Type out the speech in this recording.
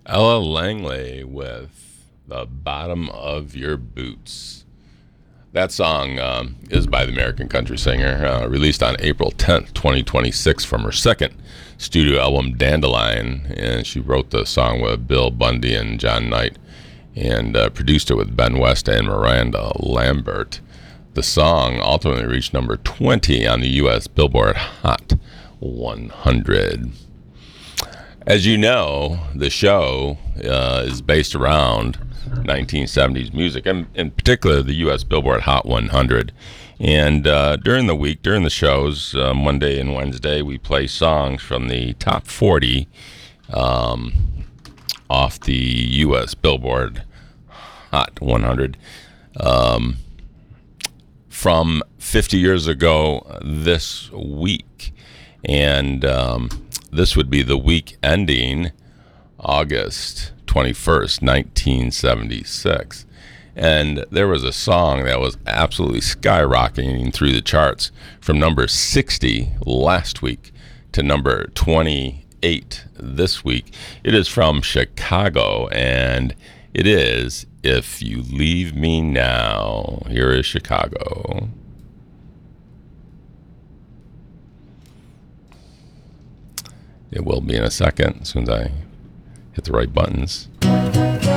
Ella Langley with The Bottom of Your Boots. That song is by the American country singer, released on April 10th, 2026, from her second studio album, Dandelion. And she wrote the song with Bill Bundy and John Knight and produced it with Ben West and Miranda Lambert. The song ultimately reached number 20 on the U.S. Billboard Hot 100. As you know, the show is based around 1970s music, and in particular the U.S. Billboard Hot 100. And during the week, during the shows, Monday and Wednesday, we play songs from the top 40 off the U.S. Billboard Hot 100 from 50 years ago this week. And this would be the week ending August 21st, 1976. And there was a song that was absolutely skyrocketing through the charts from number 60 last week to number 28 this week. It is from Chicago, and it is If You Leave Me Now. Here is Chicago. It will be in a second, as soon as I hit the right buttons.